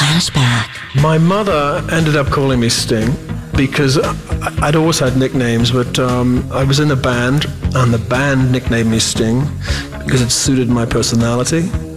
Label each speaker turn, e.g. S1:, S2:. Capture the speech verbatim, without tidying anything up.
S1: Flashback.
S2: My mother ended up calling me Sting because I'd always had nicknames, but um, I was in a band, and the band nicknamed me Sting because it suited my personality.